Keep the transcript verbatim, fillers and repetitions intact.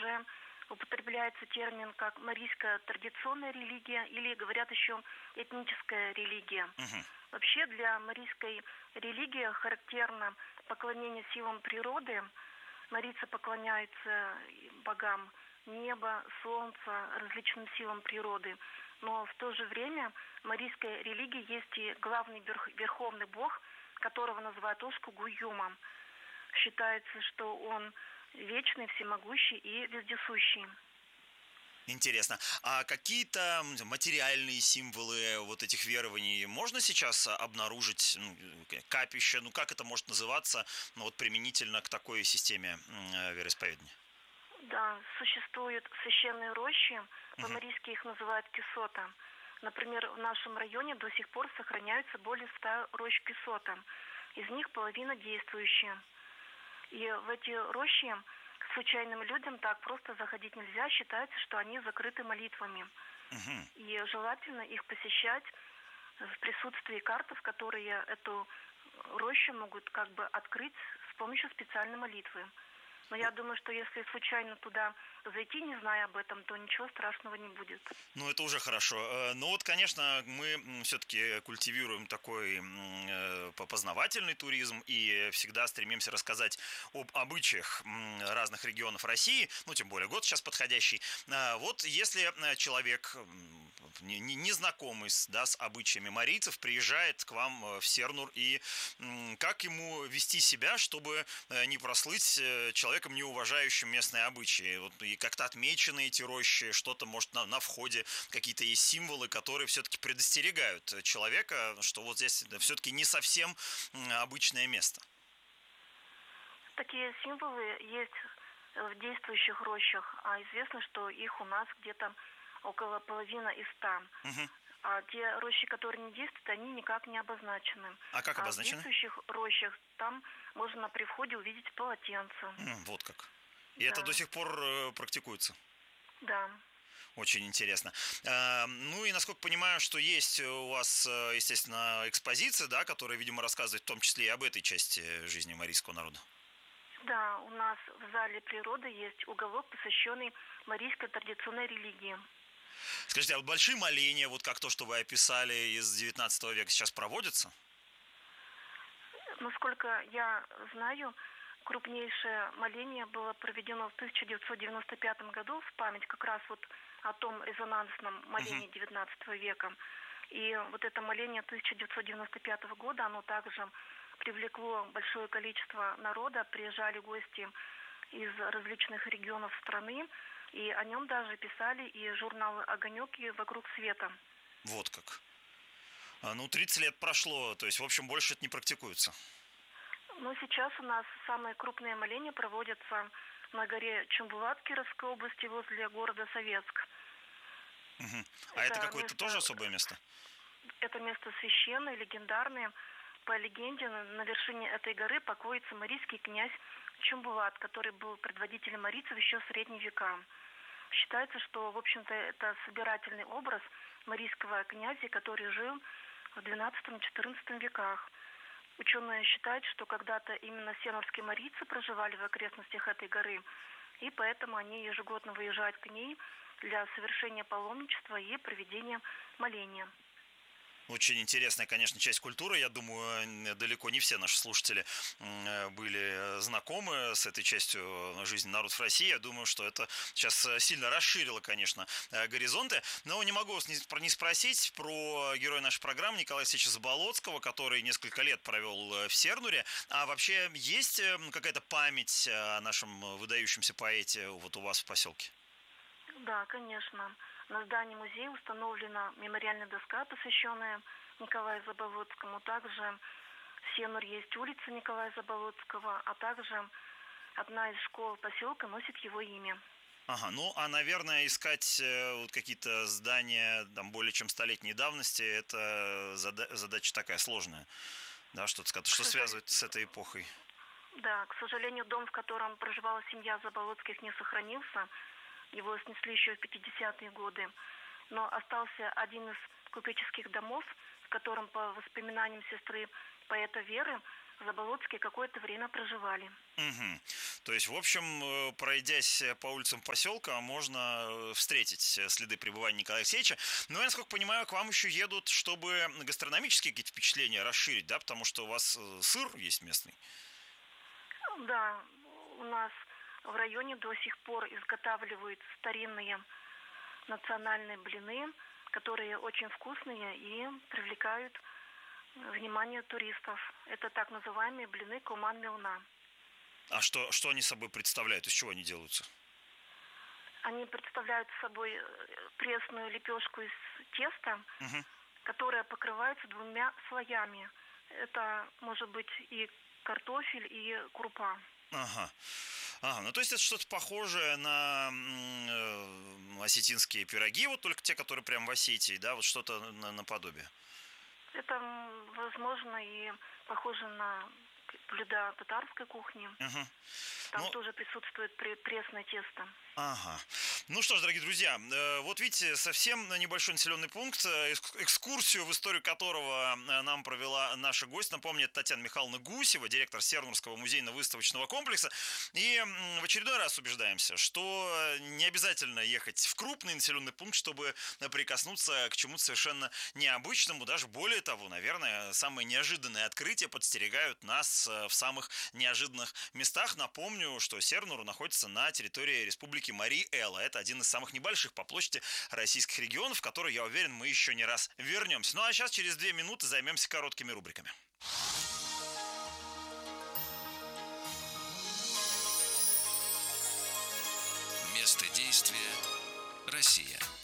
уже употребляется термин как марийская традиционная религия или, говорят еще, этническая религия. Угу. Вообще для марийской религии характерно поклонение силам природы. Марийцы поклоняются богам неба, солнца, различным силам природы. Но в то же время в марийской религии есть и главный верховный бог, которого называют Ошку Гуюма. Считается, что он вечный, всемогущий и вездесущий. Интересно. А какие-то материальные символы вот этих верований можно сейчас обнаружить? Ну, капища, ну как это может называться, ну, вот применительно к такой системе вероисповедания? Да, существуют священные рощи, Угу. по-марийски их называют кесота. Например, в нашем районе до сих пор сохраняются более ста рощ кесота. Из них половина действующие. И в эти рощи к случайным людям так просто заходить нельзя. Считается, что они закрыты молитвами. Угу. И желательно их посещать в присутствии картов, которые эту рощу могут как бы открыть с помощью специальной молитвы. Но я думаю, что если случайно туда зайти, не зная об этом, то ничего страшного не будет. Ну, это уже хорошо. Ну, вот, конечно, мы все-таки культивируем такой познавательный туризм и всегда стремимся рассказать об обычаях разных регионов России, ну, тем более год сейчас подходящий. Вот если человек, незнакомый да, с обычаями марийцев, приезжает к вам в Сернур, и как ему вести себя, чтобы не прослыть человеком, не уважающим местные обычаи? Вот, и как-то отмечены эти рощи, что-то, может, на, на входе какие-то есть символы, которые все-таки предостерегают человека, что вот здесь все-таки не совсем обычное место. Такие символы есть в действующих рощах, а известно, что их у нас где-то около половины из ста. Угу. А те рощи, которые не действуют, они никак не обозначены. А как обозначены? А в действующих рощах там можно при входе увидеть полотенце. М, вот как. И да. это до сих пор э, практикуется? Да. Очень интересно. Э, ну и, насколько понимаю, что есть у вас, естественно, экспозиция, да, которая, видимо, рассказывает в том числе и об этой части жизни марийского народа. Да, у нас в зале природы есть уголок, посвященный марийской традиционной религии. Скажите, а вот большие моления, вот как то, что вы описали из девятнадцатого века, сейчас проводятся? Насколько я знаю, крупнейшее моление было проведено в тысяча девятьсот девяносто пятом году в память как раз вот о том резонансном молении девятнадцатого века. И вот это моление тысяча девятьсот девяносто пятого года, оно также привлекло большое количество народа, приезжали гости из различных регионов страны, и о нем даже писали и журналы «Огонек» и «Вокруг света». Вот как. Ну, тридцать лет прошло, то есть, в общем, больше это не практикуется. Ну, сейчас у нас самые крупные моления проводятся на горе Чумбулат Кировской области возле города Советск. Угу. А это, это какое-то место, тоже особое место? Это место священное, легендарное. По легенде, на вершине этой горы покоится марийский князь Чумбулат, который был предводителем марийцев еще в средние века. Считается, что, в общем-то, это собирательный образ марийского князя, который жил в двенадцатом-четырнадцатом веках. Ученые считают, что когда-то именно сернурские марийцы проживали в окрестностях этой горы, и поэтому они ежегодно выезжают к ней для совершения паломничества и проведения моления. Очень интересная, конечно, часть культуры. Я думаю, далеко не все наши слушатели были знакомы с этой частью жизни народов России. Я думаю, что это сейчас сильно расширило, конечно, горизонты. Но не могу не спросить про героя нашей программы Николая Алексеевича Заболоцкого, который несколько лет провел в Сернуре. А вообще есть какая-то память о нашем выдающемся поэте вот у вас в поселке? Да, конечно. На здании музея установлена мемориальная доска, посвященная Николаю Заболоцкому. Также в Сернуре есть улица Николая Заболоцкого, а также одна из школ поселка носит его имя. Ага, ну, а, наверное, искать э, вот какие-то здания там более чем столетней давности, это зада- задача такая сложная, да, что-то, что связывает с этой эпохой. Да, к сожалению, дом, в котором проживала семья Заболоцких, не сохранился. Его снесли еще в пятидесятые годы. Но остался один из купеческих домов, в котором, по воспоминаниям сестры поэта Веры, Заболоцкие какое-то время проживали. Угу. То есть, в общем, пройдясь по улицам поселка, можно встретить следы пребывания Николая Алексеевича. Но я, насколько понимаю, к вам еще едут, чтобы гастрономические какие-то впечатления расширить, да, потому что у вас сыр есть местный. Да, у нас в районе до сих пор изготавливают старинные национальные блины, которые очень вкусные и привлекают внимание туристов. Это так называемые блины Куман-Милна. А что, что они собой представляют? Из чего они делаются? Они представляют собой пресную лепешку из теста, угу. которая покрывается двумя слоями. Это может быть и картофель, и крупа. Ага. Ага, ну то есть это что-то похожее на э, осетинские пироги, вот только те, которые прям в Осетии, да, вот что-то на, наподобие. Это, возможно, и похоже на блюда татарской кухни. Угу. Там ну... тоже присутствует пресное тесто. Ага. Ну что ж, дорогие друзья, вот видите, совсем небольшой населенный пункт, экскурсию в историю которого нам провела наша гость. Напомню, это Татьяна Михайловна Гусева, директор Сергунского музейно-выставочного комплекса. И в очередной раз убеждаемся, что не обязательно ехать в крупный населенный пункт, чтобы прикоснуться к чему-то совершенно необычному. Даже более того, наверное, самые неожиданные открытия подстерегают нас в самых неожиданных местах. Напомню, что Сернур находится на территории Республики Марий-Эл. Это один из самых небольших по площади российских регионов, в который, я уверен, мы еще не раз вернемся. Ну а сейчас через две минуты займемся короткими рубриками. Место действия – Россия.